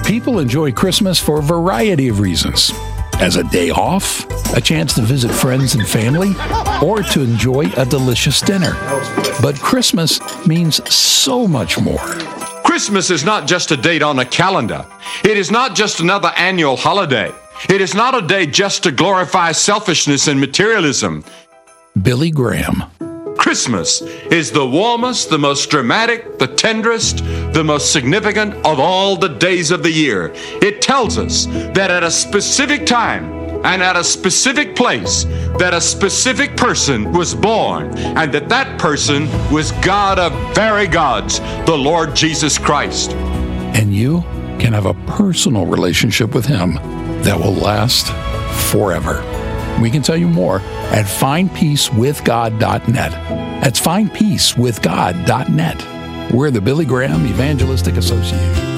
People enjoy Christmas for a variety of reasons. As a day off, a chance to visit friends and family, or to enjoy a delicious dinner. But Christmas means so much more. Christmas is not just a date on a calendar. It is not just another annual holiday. It is not a day just to glorify selfishness and materialism. Billy Graham. Christmas is the warmest, the most dramatic, the tenderest, the most significant of all the days of the year. It tells us that at a specific time and at a specific place, that a specific person was born, and that that person was God of very gods, the Lord Jesus Christ. And you can have a personal relationship with Him that will last forever. We can tell you more at findpeacewithgod.net. That's findpeacewithgod.net. We're the Billy Graham Evangelistic Association.